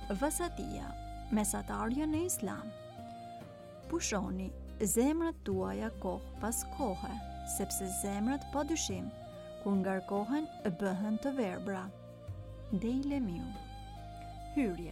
Vasatia, mesatarja në Islam. Pushoni zemrat tuaja kohë pas kohe, sepse zemrat pa dyshim, kur ngarkohen bëhen të verbra. Dejle miu. Hyrje.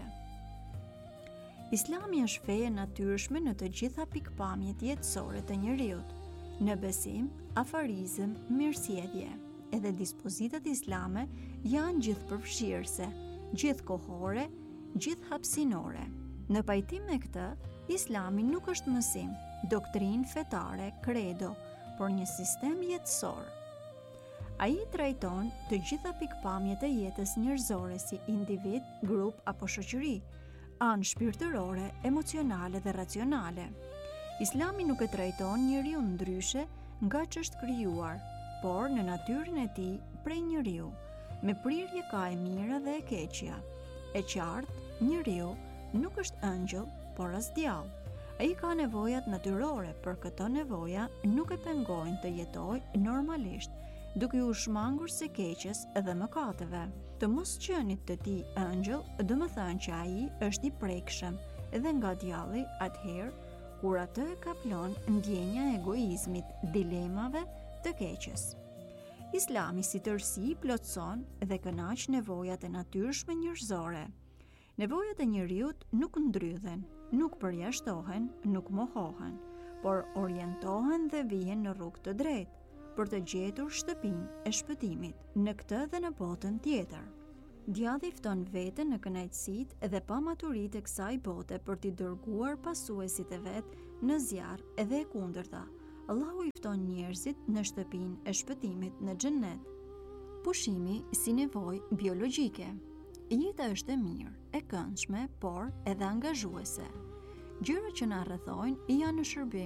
Islami është feje natyrshme në të gjitha pikpamjet jetësore të njeriut, në besim, afarizëm, mirësjellje. Edhe dispozitat islame janë gjithëpërfshirëse, gjithkohore, gjithhapësinore. Në pajtim me këtë, Islami nuk është mësim, doktrinë fetare, kredo, por një sistem jetësor. Ai trajton të gjitha pikpamjet e jetës njerëzore si individ, grup apo shoqëri, anë shpirtërore, emocionale dhe racionale. Islami nuk e trajton njeriu ndryshe nga ç'është krijuar, por në natyrën e tij prej njeriu, me prirje ka e mira dhe e keqja. E qartë, njeriu nuk është ëngjëll, por as djallë. Ai ka nevojat natyrore, për këto nevoja nuk e pengojnë të jetojë normalisht, duke u shmangur së keqes dhe mëkateve. Të mos qenit të tij ëngjëll, do të thënë që ai është i prekshëm dhe nga djalli atëherë kur atë e kaplon ndjenja e egoizmit, dilemave të keqes. Islami si tërësi plotson dhe kënaq nevojat e natyrshme njerëzore. Nevojat e njeriut nuk ndrydhen, nuk përjashtohen, nuk mohohen, por orientohen dhe vihen në rrugë të drejtë për të gjetur shtëpinë e shpëtimit në këtë dhe në botën tjetër. Djalli fton veten në kënaqësitë dhe pamaturitë e kësaj bote për t'i dërguar pasuesit e vet në zjarr edhe e kundërta. Allahu i fton njerëzit në shtëpinë e shpëtimit në xhennet. Pushimi si nevojë biologjike. Jeta është e mirë, e këndshme, por edhe angazhuese. Gjërat që na rrethojnë janë në shërbim